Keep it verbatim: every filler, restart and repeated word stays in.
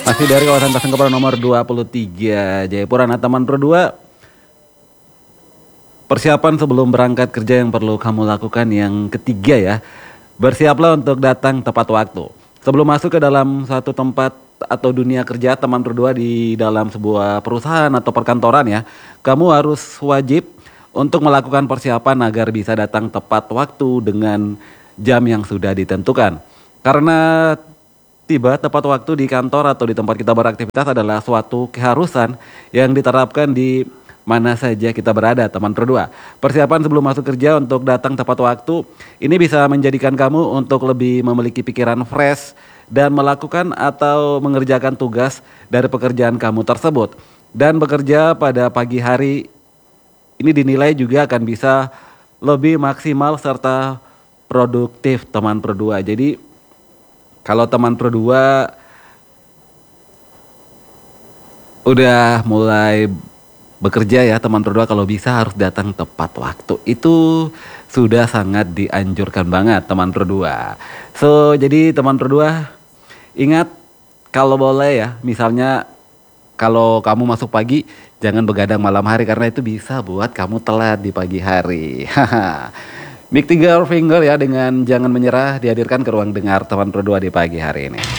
Masih dari kawasan Pasangkepara nomor dua puluh tiga Jayapura. Nah teman Pro dua, persiapan sebelum berangkat kerja yang perlu kamu lakukan yang ketiga ya. Bersiaplah untuk datang tepat waktu. Sebelum masuk ke dalam satu tempat atau dunia kerja teman Pro dua di dalam sebuah perusahaan atau perkantoran ya, kamu harus wajib untuk melakukan persiapan agar bisa datang tepat waktu dengan jam yang sudah ditentukan. Karena tiba tepat waktu di kantor atau di tempat kita beraktivitas adalah suatu keharusan yang diterapkan di mana saja kita berada, teman Pro dua. Persiapan sebelum masuk kerja untuk datang tepat waktu ini bisa menjadikan kamu untuk lebih memiliki pikiran fresh dan melakukan atau mengerjakan tugas dari pekerjaan kamu tersebut. Dan bekerja pada pagi hari ini dinilai juga akan bisa lebih maksimal serta produktif, teman Pro dua. Jadi kalau teman Pro dua udah mulai bekerja ya, teman Pro dua kalau bisa harus datang tepat waktu. Itu sudah sangat dianjurkan banget teman Pro dua. So, jadi teman Pro dua ingat kalau boleh ya, misalnya kalau kamu masuk pagi jangan begadang malam hari karena itu bisa buat kamu telat di pagi hari. Haha. Big Tiger Finger ya dengan Jangan Menyerah dihadirkan ke ruang dengar teman Pro dua di pagi hari ini.